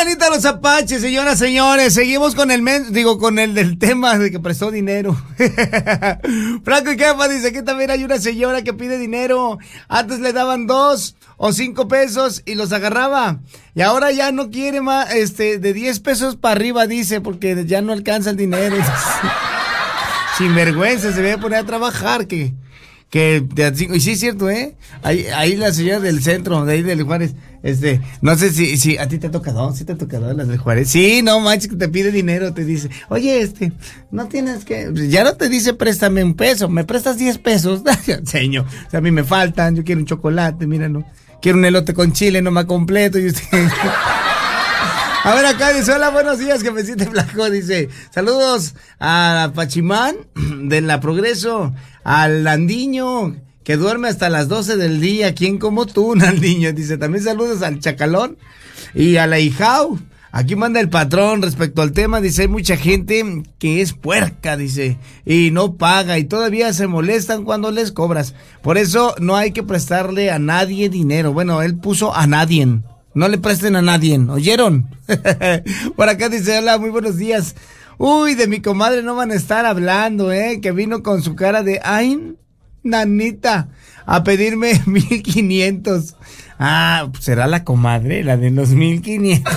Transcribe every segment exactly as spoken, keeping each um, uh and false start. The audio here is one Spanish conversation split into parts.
Manita los Apaches, señoras, señores. Seguimos con el men, digo, con el del tema de que prestó dinero. Franco y Kefa dice que también hay una señora que pide dinero. Antes le daban dos o cinco pesos y los agarraba. Y ahora ya no quiere más, este, de diez pesos para arriba, dice, porque ya no alcanza el dinero. Sin vergüenza, se debe poner a trabajar, que, que, y sí es cierto, ¿eh? Ahí, ahí la señora del centro, de ahí del Juárez, este, no sé si, si a ti te ha tocado, sí te ha tocado las del Juárez. Sí, no manches, que te pide dinero, te dice, oye, este, no tienes que, ya no te dice préstame un peso, me prestas diez pesos. Señor, o sea, a mí me faltan, yo quiero un chocolate, mira, no, quiero un elote con chile, no me completo, y usted... A ver, acá dice, hola, buenos días, jefecito flaco, dice, saludos a Pachimán de la Progreso, al Landiño, que duerme hasta las doce del día, ¿quién como tú, Landiño? Dice, también saludos al Chacalón y a la Hijau. Aquí manda el patrón respecto al tema, dice, hay mucha gente que es puerca, dice, y no paga, y todavía se molestan cuando les cobras. Por eso no hay que prestarle a nadie dinero. Bueno, él puso a nadie. No le presten a nadie, ¿oyeron? Por acá dice, hola, muy buenos días. Uy, de mi comadre no van a estar hablando, ¿eh? Que vino con su cara de, ay, nanita, a pedirme mil quinientos. Ah, pues será la comadre, la de los mil quinientos.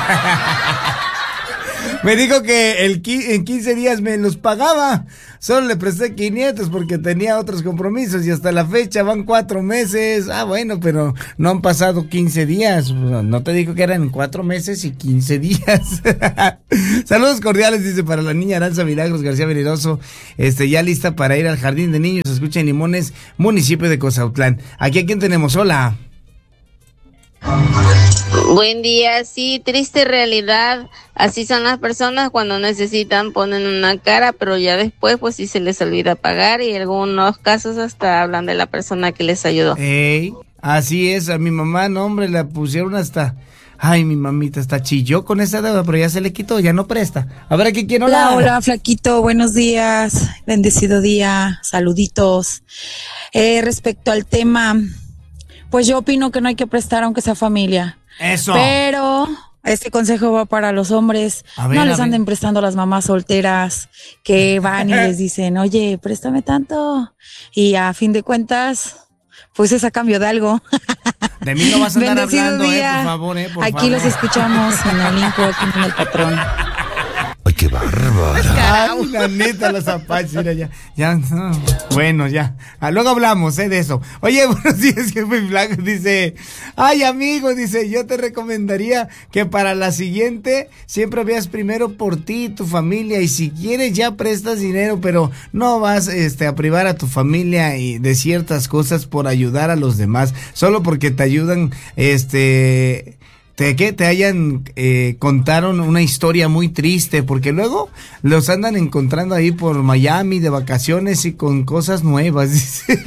Me dijo que el en quince días me los pagaba. Solo le presté quinientos porque tenía otros compromisos y hasta la fecha van cuatro meses. Ah, bueno, pero no han pasado quince días. No te digo que eran cuatro meses y quince días. Saludos cordiales, dice, para la niña Aranza Milagros García Veniroso. Este, ya lista para ir al Jardín de Niños. Escucha en Limones, municipio de Cozautlán. Aquí a quién tenemos, hola. Buen día, sí, triste realidad, así son las personas cuando necesitan, ponen una cara, pero ya después pues sí se les olvida pagar y en algunos casos hasta hablan de la persona que les ayudó. Ey, así es, a mi mamá, no hombre, la pusieron hasta, ay, mi mamita hasta chilló con esa deuda, pero ya se le quitó, ya no presta. A ver, aquí quién hola. Hola, hola, flaquito, buenos días, bendecido día, saluditos. Eh, respecto al tema, pues yo opino que no hay que prestar aunque sea familia. Eso. Pero este consejo va para los hombres. Ver, no les anden prestando a las mamás solteras que van y les dicen, oye, préstame tanto. Y a fin de cuentas, pues es a cambio de algo. De mí no vas a andar hablando, día. eh, por favor, eh, por Aquí favor. los escuchamos en el Olimpo, aquí en el patrón. ¡Ay, qué bárbaro! Ay, la neta, los Apaches, mira, ya, ya, no. Bueno, ya, ah, luego hablamos, eh, de eso. Oye, buenos días, jefe Blanco, dice, ay, amigo, dice, yo te recomendaría que para la siguiente siempre veas primero por ti y tu familia, y si quieres ya prestas dinero, pero no vas, este, a privar a tu familia y de ciertas cosas por ayudar a los demás, solo porque te ayudan, este... Te, que te hayan eh, contaron una historia muy triste, porque luego los andan encontrando ahí por Miami de vacaciones y con cosas nuevas, dice.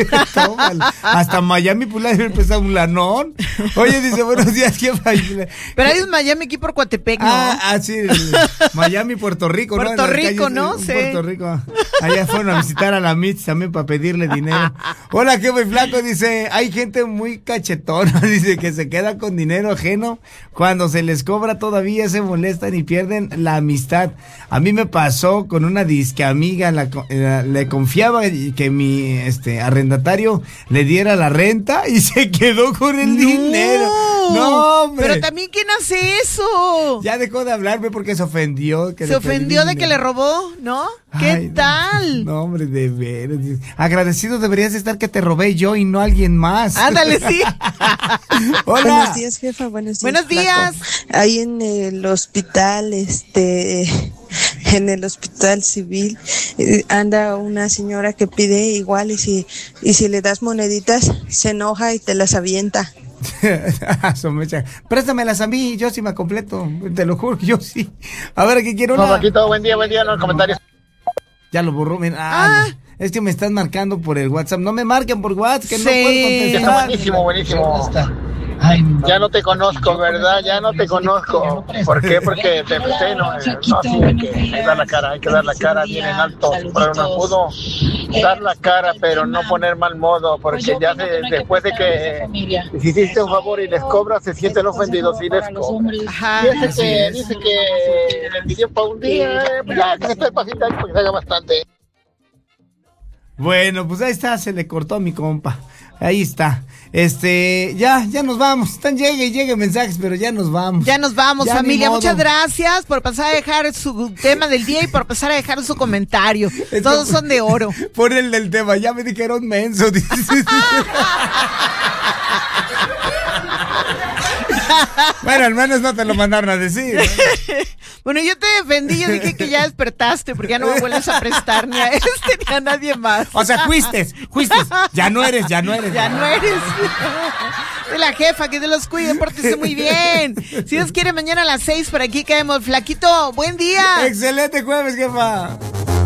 Hasta Miami pues le ha empezado un lanón. Oye, dice, buenos días, ¿qué falla? Pero hay un Miami aquí por Coatepec, ¿no? Ah, ah sí, el, Miami, Puerto Rico, Puerto ¿no? Rico, ¿no? Sí. Sí. Puerto Rico. Allá fueron a visitar a la Mitz también para pedirle dinero. Hola, jefe flaco, dice, hay gente muy cachetona, dice, que se queda con dinero ajeno. Cuando se les cobra todavía se molestan y pierden la amistad. A mí me pasó con una disque amiga, la, la, le confiaba que mi este arrendatario le diera la renta y se quedó con el no, dinero. No, hombre. Pero también, ¿quién hace eso? Ya dejó de hablarme porque se ofendió. Que se ofendió de que le robó, ¿no? ¿Qué Ay, tal? No, no, hombre, de veras. Agradecido deberías estar que te robé yo y no alguien más. Ándale, sí. Hola. Buenos días, jefa. Buenos días. Buenos días. Ahí en el hospital, este, en el hospital civil, anda una señora que pide igual y si, y si le das moneditas, se enoja y te las avienta. Préstamelas a mí, yo sí me completo, te lo juro, yo sí. A ver, ¿qué quiero? No, Paquito, buen día, buen día, no comentarios. Ya lo borró, mira. Ah, ah. No. Es que me están marcando por el WhatsApp. No me marquen por WhatsApp, que sí. No puedo contestar. Está buenísimo, buenísimo. Ya no te conozco, ¿verdad? Ya no te conozco. ¿Por qué? Porque te empecé, no, no, sí, hay que, hay que dar la cara, hay que dar la cara bien en alto, pero no pudo dar la cara, pero no poner mal modo, porque ya se, después de que hiciste un favor y les cobras, se sienten ofendidos y les cobras. Dice que, dice que le pidió para un día, pues ya, que se esté pasita ahí porque se haga bastante. Bueno, pues ahí está, se le cortó a mi compa. Ahí está. Este, ya, ya nos vamos. Están llegue y llegue mensajes, pero ya nos vamos. Ya nos vamos, ya, familia. Muchas gracias por pasar a dejar su tema del día y por pasar a dejar su comentario. Entonces, todos son de oro. Por el del tema, ya me dijeron menso. Bueno, al menos no te lo mandaron a decir, ¿no? Bueno, yo te defendí, yo dije que ya despertaste porque ya no me vuelves a prestar ni a este ni a nadie más. O sea, fuiste, fuiste. Ya no eres, ya no eres. Ya no eres. De la jefa, que Dios los cuide, pórtese muy bien. Si Dios quiere, mañana a las seis por aquí caemos. Flaquito, buen día. Excelente jueves, jefa.